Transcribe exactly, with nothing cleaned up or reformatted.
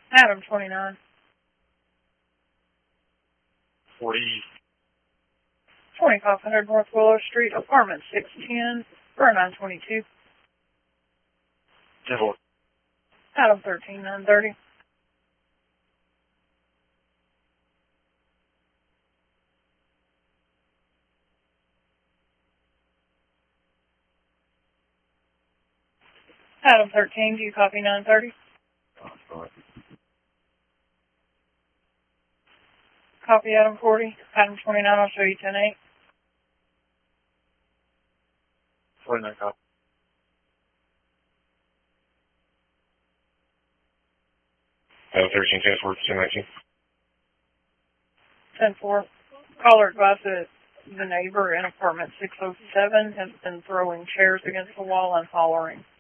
Adam twenty-nine. forty. twenty-five hundred North Willow Street, apartment six ten, for nine twenty-two. ten four. Adam thirteen nine thirty. Adam thirteen, do you copy nine thirty? Oh, sorry. Copy Adam forty. Adam twenty-nine, I'll show you ten eight. twenty-nine copy. Adam thirteen, ten four, ten nineteen. ten four. Caller advised that the neighbor in apartment six oh seven has been throwing chairs against the wall and hollering.